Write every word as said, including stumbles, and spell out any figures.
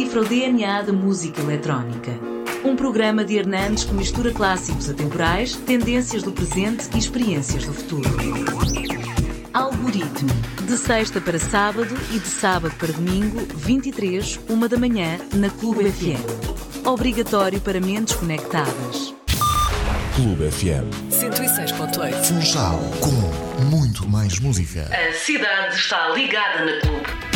decifra o D N A da música eletrónica. Um programa de Hernandes que mistura clássicos atemporais, tendências do presente e experiências do futuro. Algoritmo. De sexta para sábado e de sábado para domingo, vinte e três, uma da manhã, na Clube F M. Obrigatório para mentes conectadas. Clube F M. cento e seis ponto oito. Funchal, com muito mais música. A cidade está ligada na Clube.